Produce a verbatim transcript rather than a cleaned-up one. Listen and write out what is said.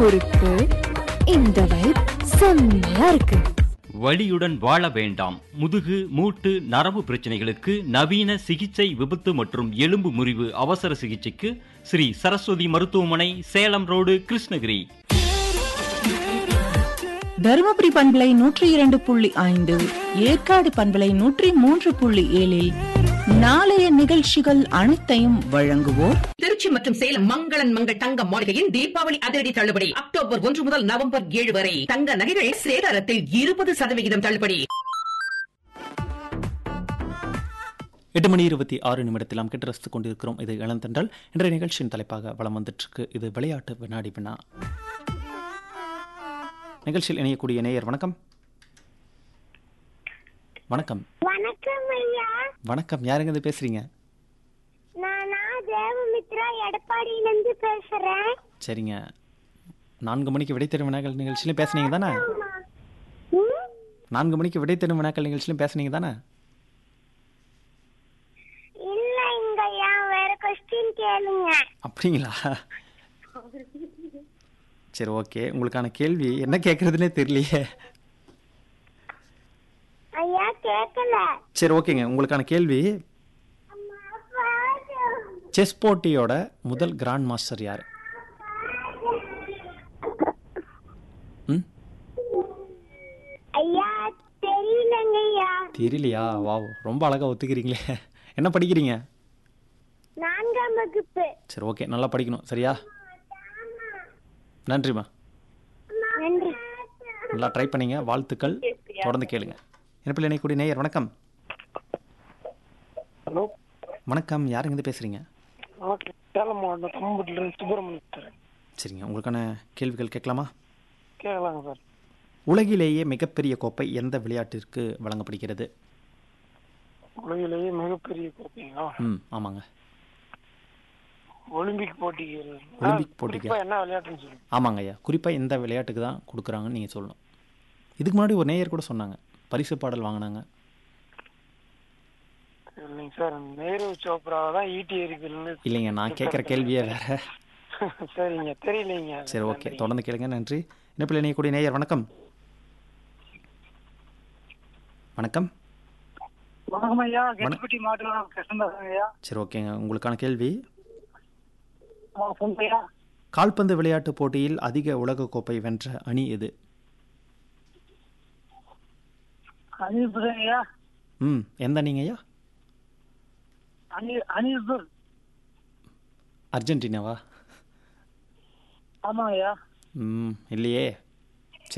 முறுக்கு. இந்த வைப் செம்மையா இருக்கு. வலியுடன் வாழ வேண்டாம். முதுகு, மூட்டு, நரம்பு பிரச்சனைகளுக்கு நவீன சிகிச்சை, விபத்து மற்றும் எலும்பு முறிவு அவசர சிகிச்சைக்கு ஸ்ரீ சரஸ்வதி மருத்துவமனை, சேலம் ரோடு, கிருஷ்ணகிரி. தருமபுரி பண்பலை நூற்றி இரண்டு புள்ளி ஐந்து, ஏற்காடு பண்பலை நூற்றி மூன்று புள்ளி ஏழில் நாளைய நிகழ்ச்சிகள் அனைத்தையும் வழங்குவோம். திருச்சி மற்றும் சேலம் மங்களன் மங்கள் தங்க மாளிகையின் தீபாவளி அதிரடி தள்ளுபடி அக்டோபர் ஒன்று முதல் நவம்பர் ஏழு வரை. தங்க நகைகள் சேதாரத்தில் இருபது சதவிகிதம் தள்ளுபடி. எட்டு மணி இருபத்தி ஆறு நிமிடத்தில் நாம் கேட்டு ரசித்துக் கொண்டிருக்கிறோம். இது இளந்தென்றல். இன்றைய நிகழ்ச்சியின் தலைப்பாக வளம் வந்துட்டு இருக்கு. இது விளையாட்டு வினாடி வினா. நிகழ்ச்சியில் இணையக்கூடிய நேயர் வணக்கம். வணக்கம். வணக்கம் ஐயா. வணக்கம். யாருங்க இது பேசுறீங்க? நானா தேவமித்ரா எடப்பாடியிலிருந்து பேசுறேன். சரிங்க. நான்கு மணிக்கு விடை தரும் வினாக்கள் நிகழ்ச்சியிலும் பேசுனீங்க தானே? நான்கு மணிக்கு விடை தரும் வினாக்கள் நிகழ்ச்சியிலும் பேசுனீங்க தானே? இல்ல இங்க ஐயா, வேற क्वेश्चन கேளுங்க. அப்படிங்களா? சரி, ஓகே. உங்களுக்கான கேள்வி என்ன கேட்கறதுனே தெரியலையே. ஐயா கேட்கல. சரி, ஓகேங்க. உங்களுக்கான கேள்வி, செஸ் போட்டியோட முதல் கிராண்ட் மாஸ்டர் யாரு? ம் ஐயா தெரியலங்க ஐயா. தெரியலையா? வாவ், ரொம்ப அழகா ஒத்துக்கிறீங்களே. என்ன படிக்கிறீங்க? நான்காம் வகுப்பு. சரி, ஓகே. நல்லா படிக்கணும், சரியா? நன்றிம்மா. நன்றி. நல்லா ட்ரை பண்ணீங்க. வாழ்த்துக்கள். தொடர்ந்து கேளுங்க. இணைப்பில் இணையக்கூடிய நேயர் வணக்கம். ஹலோ, வணக்கம். யாருங்க இருந்து பேசுறீங்க? சேலம் மாவட்டம் தம்பூட்டிலிருந்து சுப்பிரமணியன். சரிங்க. உங்களுக்கான கேள்விகள் கேட்கலாமா? கேட்கலாங்க சார். உலகிலேயே மிகப்பெரிய கோப்பை எந்த விளையாட்டிற்கு வழங்கப்படுகிறது? உலகிலேயே மிகப்பெரிய கோப்பைங்களா? ம் ஆமாங்க. ஒலிம்பிக் போட்டிகள். ஒலிம்பிக் போட்டிக்கு என்ன விளையாட்டுன்னு சொல்லுங்க. ஆமாங்க ஐயா. குறிப்பாக இந்த விளையாட்டுக்கு தான் கொடுக்குறாங்கன்னு நீங்கள் சொல்லணும். இதுக்கு முன்னாடி ஒரு நேயர் கூட சொன்னாங்க, பரிசு பாடல் வாங்கினாங்க. இல்லைங்க சார், நேரு சோப்ராவை தான் ஈட்டி எறிதல்னு. இல்லைங்க, நான் கேட்குற கேள்வியே வேற. சரிங்க, தெரியலைங்க. சரி, ஓகே. தொடர்ந்து கேளுங்க. நன்றி. இணைப்பில் இணையக்கூடிய நேயர் வணக்கம். வணக்கம். வணக்கம் ஐயா. கெட்டிப்பட்டி மாவட்டம் கிருஷ்ணதாஸ் ஐயா. சரி, ஓகேங்க. உங்களுக்கான கேள்வி, ஐயா, கால்பந்து விளையாட்டு போட்டியில் அதிக உலக கோப்பை வென்ற அணி எது? ஐயா. ம் எந்த அணிங்க ஐயா? அர்ஜென்டினாவா? ம் இல்லையே.